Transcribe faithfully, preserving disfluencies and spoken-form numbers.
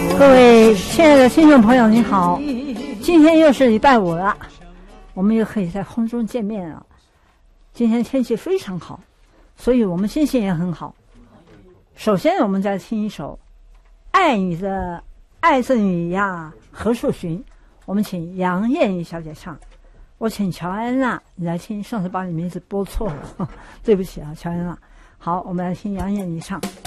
各位亲爱的听众朋友，你好！今天又是礼拜五了，我们又可以在空中见面了。今天天气非常好，所以我们心情也很好。首先，我们再听一首《爱你的爱着你呀》何处寻，我们请杨燕妮小姐唱。我请乔安娜你来听，上次把你名字播错了，对不起啊，乔安娜。好，我们来听杨燕妮唱。